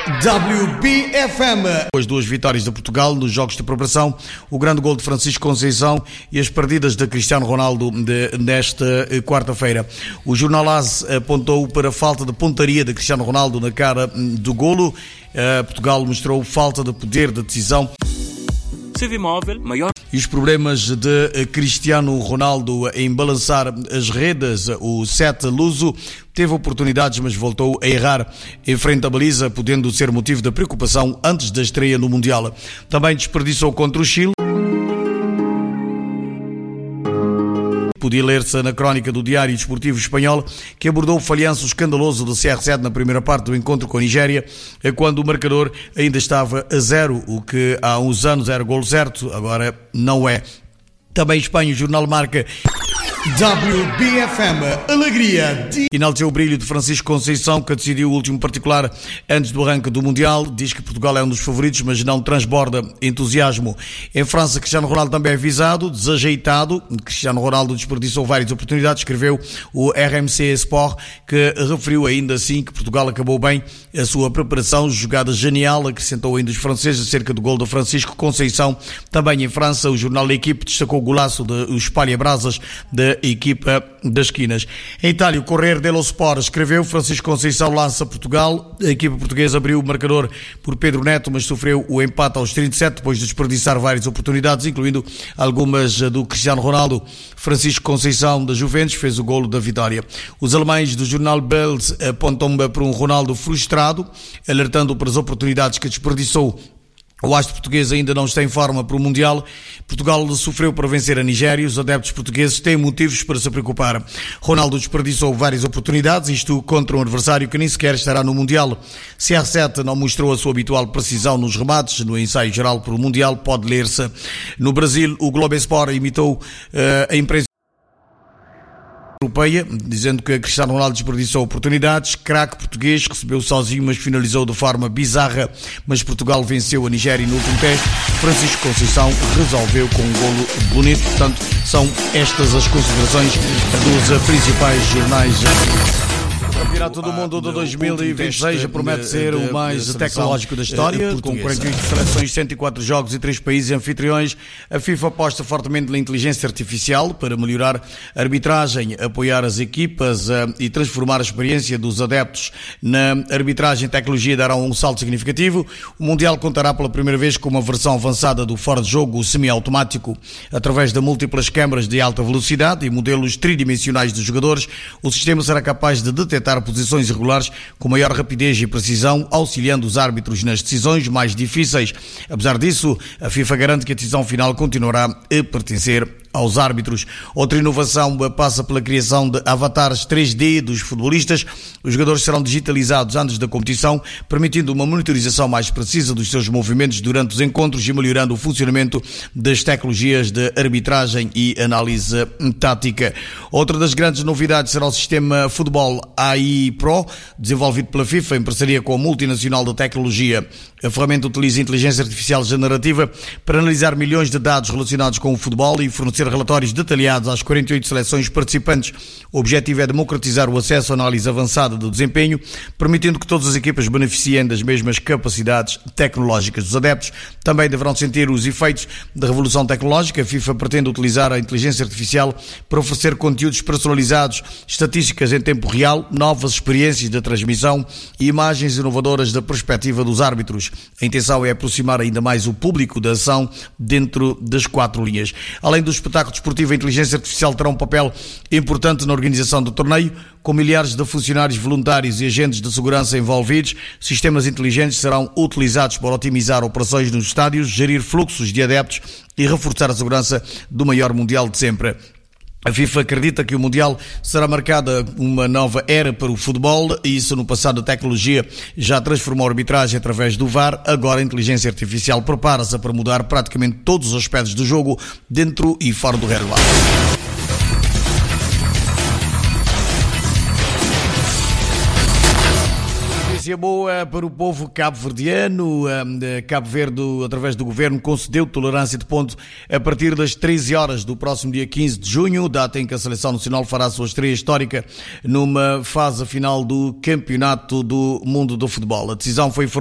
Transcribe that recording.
WBFM. As duas vitórias de Portugal nos jogos de preparação, o grande gol de Francisco Conceição e as perdidas de Cristiano Ronaldo nesta quarta-feira. O jornal AS apontou para a falta de pontaria de Cristiano Ronaldo na cara do golo. Portugal mostrou falta de poder de decisão. CV-Móvel, maior. E os problemas de Cristiano Ronaldo em balançar as redes. O 7 luso teve oportunidades, mas voltou a errar em frente à baliza, podendo ser motivo de preocupação antes da estreia no Mundial. Também desperdiçou contra o Chile. Podia ler-se na crónica do Diário Desportivo Espanhol, que abordou o falhanço escandaloso do CR7 na primeira parte do encontro com a Nigéria, quando o marcador ainda estava a 0, o que há uns anos era golo certo, agora não é. Também Espanha, o jornal Marca. WBFM, alegria. Enalteceu o brilho de Francisco Conceição, que decidiu o último particular antes do arranque do Mundial. Diz que Portugal é um dos favoritos, mas não transborda entusiasmo. Em França, Cristiano Ronaldo também é avisado, desajeitado. Cristiano Ronaldo desperdiçou várias oportunidades, escreveu o RMC Sport, que referiu ainda assim que Portugal acabou bem a sua preparação, jogada genial, acrescentou ainda os franceses acerca do gol de Francisco Conceição. Também em França, o jornal L'Equipe destacou o golaço de espalha-brasas da equipa das esquinas. Em Itália, o Corriere dello Sport escreveu: Francisco Conceição lança Portugal. A equipa portuguesa abriu o marcador por Pedro Neto, mas sofreu o empate aos 37 depois de desperdiçar várias oportunidades, incluindo algumas do Cristiano Ronaldo. Francisco Conceição, da Juventus, fez o golo da vitória. Os alemães do jornal Bild apontam para um Ronaldo frustrado, alertando para as oportunidades que desperdiçou. O astro português ainda não está em forma para o Mundial. Portugal sofreu para vencer a Nigéria. Os adeptos portugueses têm motivos para se preocupar. Ronaldo desperdiçou várias oportunidades, isto contra um adversário que nem sequer estará no Mundial. CR7 não mostrou a sua habitual precisão nos remates. No ensaio geral para o Mundial, pode ler-se. No Brasil, o Globo Sport imitou a imprensa europeia, dizendo que Cristiano Ronaldo desperdiçou oportunidades. Craque português, recebeu sozinho, mas finalizou de forma bizarra. Mas Portugal venceu a Nigéria no último teste. Francisco Conceição resolveu com um golo bonito. Portanto, são estas as considerações dos principais jornais. O Campeonato do Mundo de 2026 promete ser o mais tecnológico da história, com 48 seleções, 104 jogos e 3 países anfitriões. A FIFA aposta fortemente na inteligência artificial para melhorar a arbitragem, apoiar as equipas e transformar a experiência dos adeptos. Na arbitragem, a tecnologia dará um salto significativo. O Mundial contará pela primeira vez com uma versão avançada do fora de jogo semiautomático. Através de múltiplas câmaras de alta velocidade e modelos tridimensionais dos jogadores, o sistema será capaz de detectar posições irregulares com maior rapidez e precisão, auxiliando os árbitros nas decisões mais difíceis. Apesar disso, a FIFA garante que a decisão final continuará a pertencer aos árbitros. Outra inovação passa pela criação de avatares 3D dos futebolistas. Os jogadores serão digitalizados antes da competição, permitindo uma monitorização mais precisa dos seus movimentos durante os encontros e melhorando o funcionamento das tecnologias de arbitragem e análise tática. Outra das grandes novidades será o sistema Futebol AI Pro, desenvolvido pela FIFA em parceria com a multinacional de tecnologia. A ferramenta utiliza inteligência artificial generativa para analisar milhões de dados relacionados com o futebol e fornecer relatórios detalhados às 48 seleções participantes. O objetivo é democratizar o acesso à análise avançada do desempenho, permitindo que todas as equipas beneficiem das mesmas capacidades tecnológicas. Os adeptos também deverão sentir os efeitos da revolução tecnológica. A FIFA pretende utilizar a inteligência artificial para oferecer conteúdos personalizados, estatísticas em tempo real, novas experiências de transmissão e imagens inovadoras da perspectiva dos árbitros. A intenção é aproximar ainda mais o público da ação dentro das 4 linhas. Além do espetáculo desportivo, a inteligência artificial terá um papel importante na organização do torneio. Com milhares de funcionários voluntários e agentes de segurança envolvidos, sistemas inteligentes serão utilizados para otimizar operações nos estádios, gerir fluxos de adeptos e reforçar a segurança do maior Mundial de sempre. A FIFA acredita que o Mundial será marcada uma nova era para o futebol, e isso no passado a tecnologia já transformou a arbitragem através do VAR. Agora a inteligência artificial prepara-se para mudar praticamente todos os aspectos do jogo, dentro e fora do relevado. Notícia boa para o povo cabo-verdiano. Cabo Verde, através do governo, concedeu tolerância de ponto a partir das 13 horas do próximo dia 15 de junho, data em que a Seleção Nacional fará a sua estreia histórica numa fase final do Campeonato do Mundo do Futebol. A decisão foi